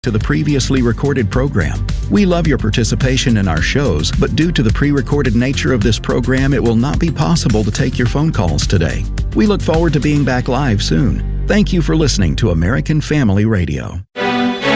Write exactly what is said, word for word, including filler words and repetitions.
to the previously recorded program. We love your participation in our shows, but due to the pre-recorded nature of this program, it will not be possible to take your phone calls today. We look forward to being back live soon. Thank you for listening to American Family Radio.